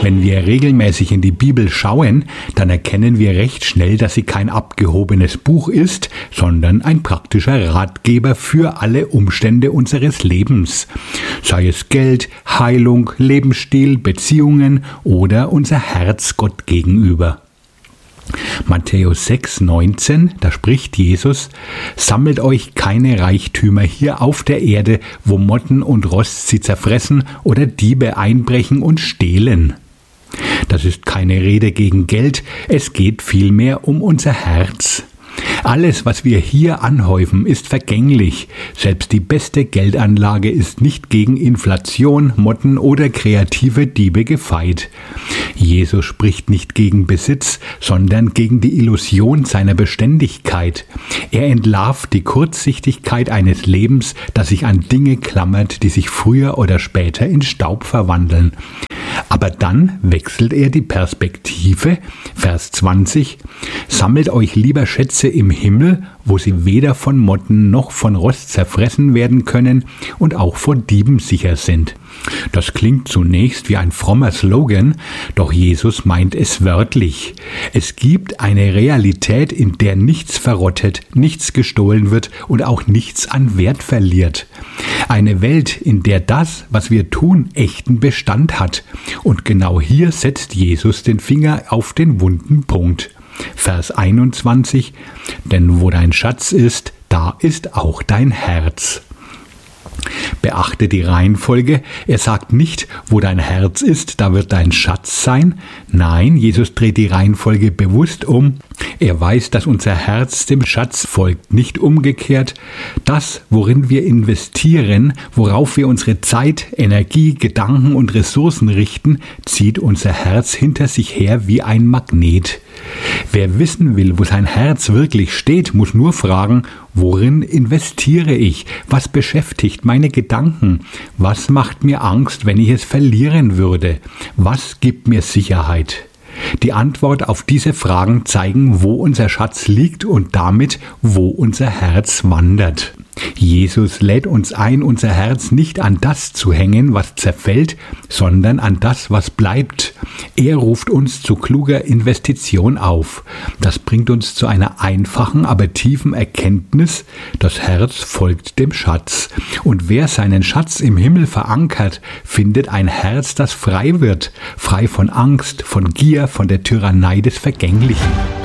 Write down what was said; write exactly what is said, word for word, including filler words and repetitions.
Wenn wir regelmäßig in die Bibel schauen, dann erkennen wir recht schnell, dass sie kein abgehobenes Buch ist, sondern ein praktischer Ratgeber für alle Umstände unseres Lebens. Sei es Geld, Heilung, Lebensstil, Beziehungen oder unser Herz Gott gegenüber. Matthäus sechs, neunzehn, da spricht Jesus: Sammelt euch keine Reichtümer hier auf der Erde, wo Motten und Rost sie zerfressen oder Diebe einbrechen und stehlen. Das ist keine Rede gegen Geld, es geht vielmehr um unser Herz. Alles, was wir hier anhäufen, ist vergänglich. Selbst die beste Geldanlage ist nicht gegen Inflation, Motten oder kreative Diebe gefeit. Jesus spricht nicht gegen Besitz, sondern gegen die Illusion seiner Beständigkeit. Er entlarvt die Kurzsichtigkeit eines Lebens, das sich an Dinge klammert, die sich früher oder später in Staub verwandeln. Aber dann wechselt er die Perspektive. Vers zwanzig: Sammelt euch lieber Schätze im Himmel, wo sie weder von Motten noch von Rost zerfressen werden können und auch vor Dieben sicher sind. Das klingt zunächst wie ein frommer Slogan, doch Jesus meint es wörtlich. Es gibt eine Realität, in der nichts verrottet, nichts gestohlen wird und auch nichts an Wert verliert. Eine Welt, in der das, was wir tun, echten Bestand hat. Und genau hier setzt Jesus den Finger auf den wunden Punkt. Vers einundzwanzig: Denn wo dein Schatz ist, da ist auch dein Herz. Beachte die Reihenfolge. Er sagt nicht, wo dein Herz ist, da wird dein Schatz sein. Nein, Jesus dreht die Reihenfolge bewusst um. Er weiß, dass unser Herz dem Schatz folgt, nicht umgekehrt. Das, worin wir investieren, worauf wir unsere Zeit, Energie, Gedanken und Ressourcen richten, zieht unser Herz hinter sich her wie ein Magnet. Wer wissen will, wo sein Herz wirklich steht, muss nur fragen: Worin investiere ich? Was beschäftigt meine Gedanken? Was macht mir Angst, wenn ich es verlieren würde? Was gibt mir Sicherheit? Die Antwort auf diese Fragen zeigen, wo unser Schatz liegt und damit, wo unser Herz wandert. Jesus lädt uns ein, unser Herz nicht an das zu hängen, was zerfällt, sondern an das, was bleibt. Er ruft uns zu kluger Investition auf. Das bringt uns zu einer einfachen, aber tiefen Erkenntnis: Das Herz folgt dem Schatz. Und wer seinen Schatz im Himmel verankert, findet ein Herz, das frei wird, frei von Angst, von Gier, von der Tyrannei des Vergänglichen.